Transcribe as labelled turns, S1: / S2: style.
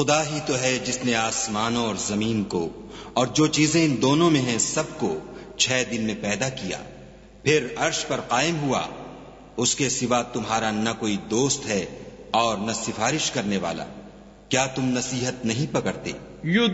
S1: खुदा ही तो है जिसने आसमानों और जमीन को और जो चीजें इन दोनों में हैं सबको 6 दिन में पैदा किया, फिर अर्श पर कायम हुआ। उसके सिवा तुम्हारा न कोई दोस्त है और न सिफारिश करने वाला। क्या तुम नसीहत नहीं पकड़ते?